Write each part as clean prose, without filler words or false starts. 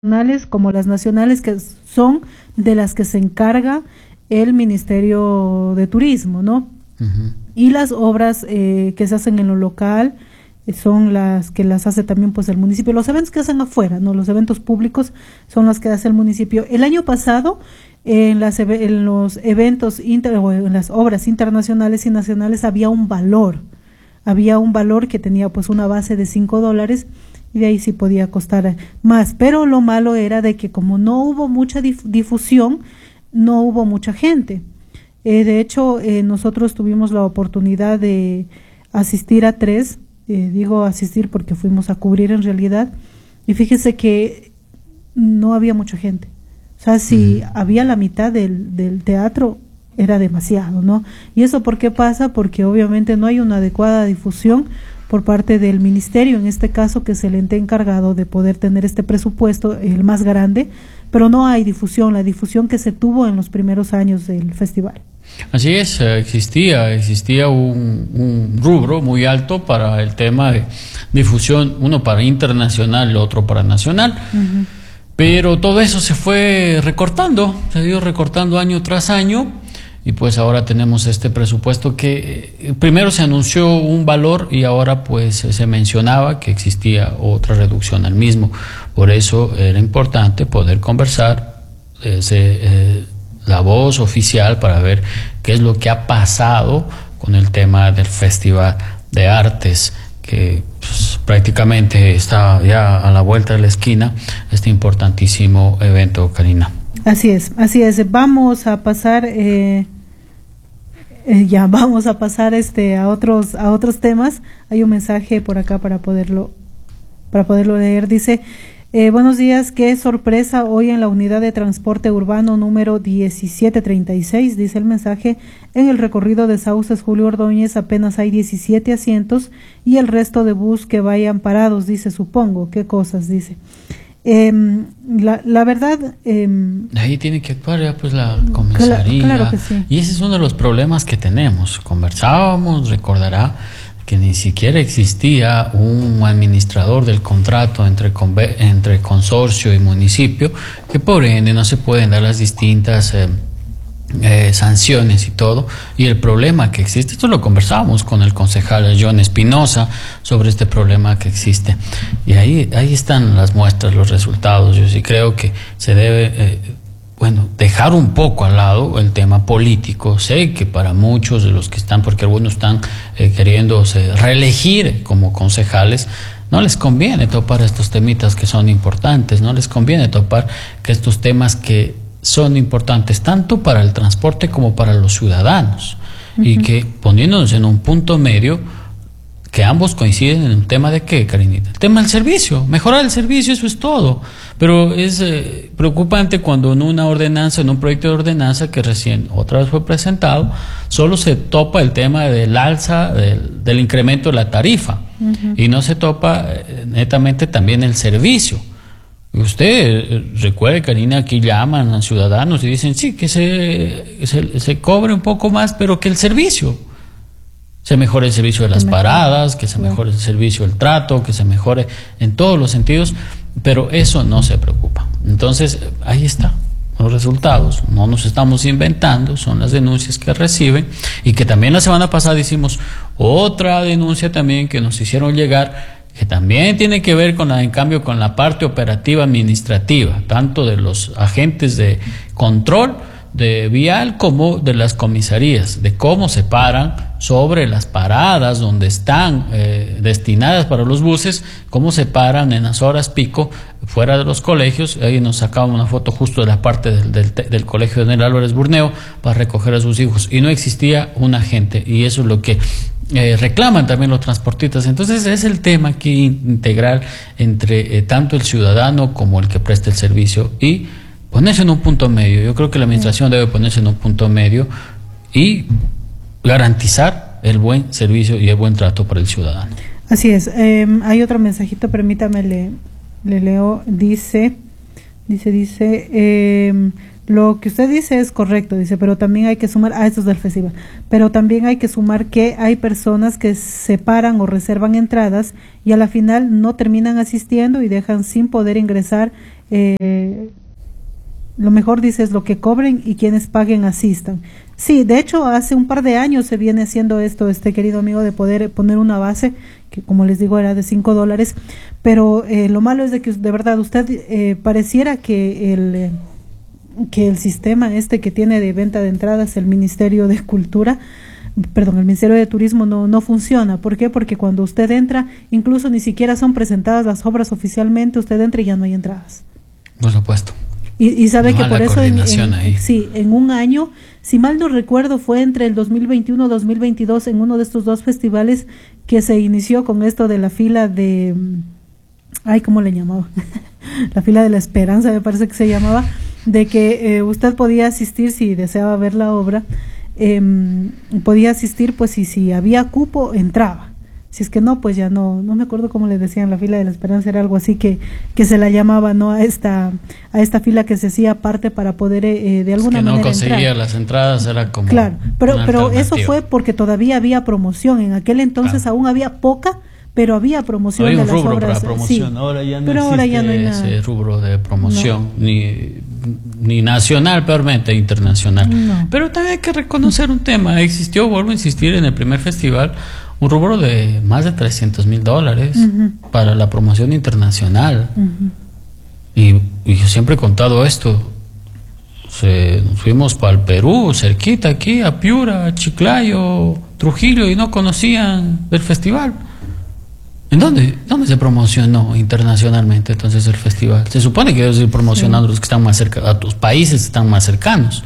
como las nacionales, que son de las que se encarga el Ministerio de Turismo, ¿no? Uh-huh. Y las obras que se hacen en lo local son las que las hace también pues el municipio. Los eventos que hacen afuera, ¿no? Los eventos públicos son los que hace el municipio. El año pasado, en los eventos o en las obras internacionales y nacionales había un valor que tenía pues una base de $5, y de ahí sí podía costar más, pero lo malo era de que como no hubo mucha difusión, no hubo mucha gente. De hecho, nosotros tuvimos la oportunidad de asistir a 3, digo asistir porque fuimos a cubrir en realidad, y fíjese que no había mucha gente. O sea, si había la mitad del teatro, era demasiado, ¿no? ¿Y eso por qué pasa? Porque obviamente no hay una adecuada difusión por parte del ministerio, en este caso, que es el ente encargado de poder tener este presupuesto, el más grande, pero no hay difusión, la difusión que se tuvo en los primeros años del festival. Así es, existía un rubro muy alto para el tema de difusión, uno para internacional, el otro para nacional, uh-huh. Pero todo eso se fue recortando, se dio recortando año tras año. Y pues ahora tenemos este presupuesto que primero se anunció un valor y ahora pues se mencionaba que existía otra reducción al mismo. Por eso era importante poder conversar, la voz oficial, para ver qué es lo que ha pasado con el tema del Festival de Artes, que pues, prácticamente está ya a la vuelta de la esquina, este importantísimo evento, Karina. Así es. Vamos a pasar a otros temas. Hay un mensaje por acá para poderlo leer. Dice: buenos días, qué sorpresa hoy en la unidad de transporte urbano número 1736, dice el mensaje. En el recorrido de Sauces Julio Ordóñez apenas hay 17 asientos y el resto de bus que vayan parados, dice, supongo. ¿Qué cosas? Dice. La verdad, ahí tiene que actuar ya pues la comisaría, claro que sí. Y ese es uno de los problemas que tenemos. Conversábamos, recordará, que ni siquiera existía un administrador del contrato entre consorcio y municipio, que por ende no se pueden dar las distintas sanciones y todo. Y el problema que existe, esto lo conversábamos con el concejal John Espinosa sobre este problema que existe, y ahí están las muestras, los resultados. Yo sí creo que se debe dejar un poco al lado el tema político. Sé que para muchos de los que están, porque algunos están queriéndose reelegir como concejales, no les conviene topar estos temitas que son importantes, no les conviene topar que estos temas que son importantes tanto para el transporte como para los ciudadanos, uh-huh. Y que poniéndonos en un punto medio, que ambos coinciden en un tema de ¿qué, Karinita? El tema del servicio, mejorar el servicio, eso es todo. Pero es preocupante cuando en una ordenanza, en un proyecto de ordenanza que recién otra vez fue presentado, solo se topa el tema del alza, del incremento de la tarifa, uh-huh. Y no se topa netamente también el servicio. Usted recuerde, Karina, aquí llaman a ciudadanos y dicen sí, que se cobre un poco más, pero que el servicio se mejore, el servicio de las paradas, que se mejore el servicio del trato, que se mejore en todos los sentidos, pero eso no se preocupa. Entonces ahí está los resultados, no nos estamos inventando, son las denuncias que reciben, y que también la semana pasada hicimos otra denuncia también que nos hicieron llegar, que también tiene que ver con la parte operativa administrativa, tanto de los agentes de control de vial como de las comisarías, de cómo se paran sobre las paradas donde están destinadas para los buses, cómo se paran en las horas pico fuera de los colegios. Ahí nos sacamos una foto justo de la parte del colegio de Daniel Álvarez Burneo para recoger a sus hijos, y no existía un agente, y eso es lo que reclaman también los transportistas. Entonces es el tema aquí integral entre tanto el ciudadano como el que presta el servicio, y ponerse en un punto medio. Yo creo que la administración debe ponerse en un punto medio y garantizar el buen servicio y el buen trato para el ciudadano. Así es. Hay otro mensajito, permítame le leo. Dice lo que usted dice es correcto, dice, pero también hay que sumar, esto es del festival, pero también hay que sumar que hay personas que separan o reservan entradas y a la final no terminan asistiendo y dejan sin poder ingresar. Lo mejor, dice, es lo que cobren y quienes paguen asistan. Sí, de hecho, hace un par de años se viene haciendo esto, querido amigo, de poder poner una base, que como les digo era de $5, pero lo malo es de que de verdad usted pareciera que el sistema que tiene de venta de entradas el Ministerio de Cultura, perdón, el Ministerio de Turismo no funciona. ¿Por qué? Porque cuando usted entra, incluso ni siquiera son presentadas las obras oficialmente, usted entra y ya no hay entradas. Por supuesto. Y sabe que por eso en un año, si mal no recuerdo, fue entre el 2021 y 2022 en uno de estos dos festivales que se inició con esto de la fila de, ¿cómo le llamaba? La fila de la esperanza, me parece que se llamaba, de que usted podía asistir si deseaba ver la obra, podía asistir, pues, y si había cupo, entraba. Si es que no, pues ya no me acuerdo cómo le decían, la fila de la esperanza era algo así que se la llamaba, ¿no? A esta fila que se hacía aparte para poder de alguna manera no conseguía entrar. Las entradas, era como claro, pero eso fue porque todavía había promoción, en aquel entonces aún había poca, pero había promoción de las obras. Había un rubro para promoción, sí. Ahora ya no hay ese rubro de promoción, ni nacional, peormente internacional. No. Pero también hay que reconocer un tema, existió, vuelvo a insistir, en el primer festival, un rubro de más de $300,000 para la promoción internacional. Y yo siempre he contado esto. Fuimos para el Perú, cerquita aquí, a Piura, a Chiclayo, Trujillo, y no conocían el festival. ¿En dónde se promocionó internacionalmente entonces el festival? Se supone que debe ser promocionando los que están más cerca, a tus países que están más cercanos.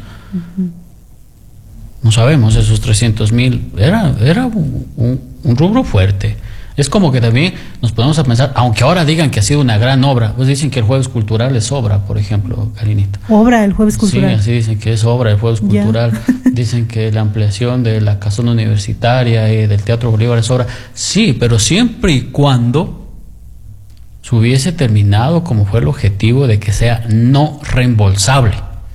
No sabemos, esos 300,000 era un rubro fuerte. Es como que también nos podemos pensar, aunque ahora digan que ha sido una gran obra, pues dicen que el Jueves Cultural es obra, por ejemplo, Karinita. ¿Obra el Jueves Cultural? Sí, así dicen que es obra el Jueves Cultural. Dicen que la ampliación de la casona universitaria y del Teatro Bolívar es obra. Sí, pero siempre y cuando se hubiese terminado como fue el objetivo de que sea no reembolsable.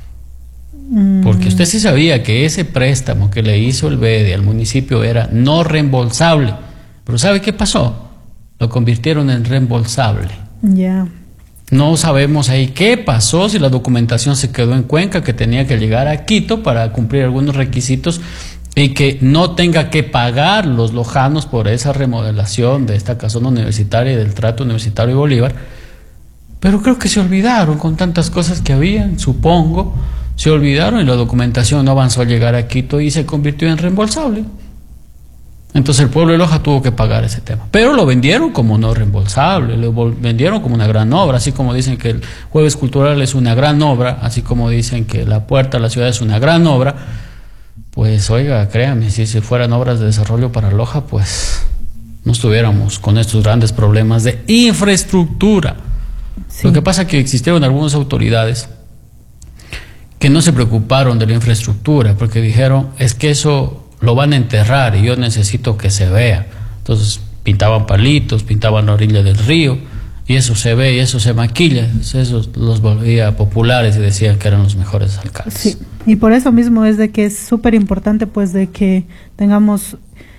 Porque usted sí sabía que ese préstamo que le hizo el BEDE al municipio era no reembolsable. Pero ¿sabe qué pasó? Lo convirtieron en reembolsable. Ya. No sabemos ahí qué pasó, si la documentación se quedó en Cuenca, que tenía que llegar a Quito para cumplir algunos requisitos y que no tenga que pagar los lojanos por esa remodelación de esta casona universitaria y del Teatro Universitario de Bolívar. Pero creo que se olvidaron con tantas cosas que habían, supongo. Se olvidaron y la documentación no avanzó a llegar a Quito y se convirtió en reembolsable. Entonces el pueblo de Loja tuvo que pagar ese tema. Pero lo vendieron como no reembolsable, lo vendieron como una gran obra, así como dicen que el Jueves Cultural es una gran obra, así como dicen que la Puerta a la Ciudad es una gran obra. Pues oiga, créame, si fueran obras de desarrollo para Loja, pues no estuviéramos con estos grandes problemas de infraestructura. Sí. Lo que pasa es que existieron algunas autoridades que no se preocuparon de la infraestructura, porque dijeron, es que eso lo van a enterrar y yo necesito que se vea. Entonces pintaban palitos, pintaban la orilla del río, y eso se ve y eso se maquilla. Eso los volvía populares y decían que eran los mejores alcaldes. Sí, y por eso mismo es de que es súper importante, pues, de que tengamos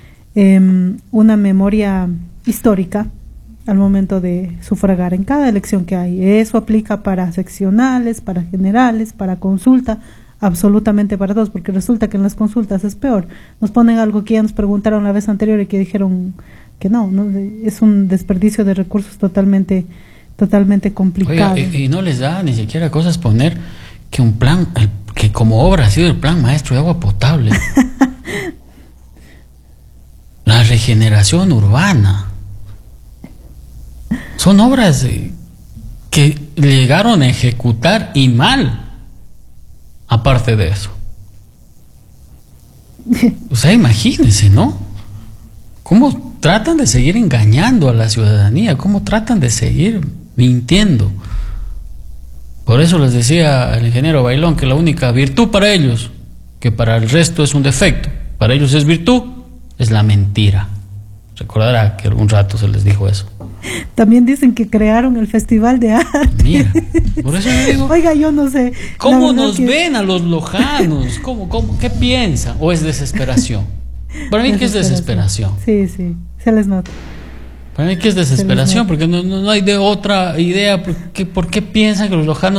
una memoria histórica al momento de sufragar en cada elección que hay. Eso aplica para seccionales, para generales, para consulta, absolutamente para todos, porque resulta que en las consultas es peor. Nos ponen algo que ya nos preguntaron la vez anterior y que dijeron que no, es un desperdicio de recursos totalmente complicado. Oiga, y no les da ni siquiera cosas poner que un plan, que como obra ha sido el plan maestro de agua potable. La regeneración urbana. Son obras que llegaron a ejecutar y mal. Aparte de eso. O sea, imagínense, ¿no? Cómo tratan de seguir engañando a la ciudadanía, cómo tratan de seguir mintiendo. Por eso les decía el ingeniero Bailón que la única virtud para ellos, que para el resto es un defecto, para ellos es virtud, es la mentira. Recordará que algún rato se les dijo eso. También dicen que crearon el Festival de Arte. Mira, por eso yo digo, oiga, yo no sé. ¿cómo nos ven a los lojanos? ¿Qué piensan? ¿O es desesperación? Para mí que es desesperación. Sí, sí, se les nota. Para mí que es desesperación, porque no hay de otra idea. ¿Por qué piensan que los lojanos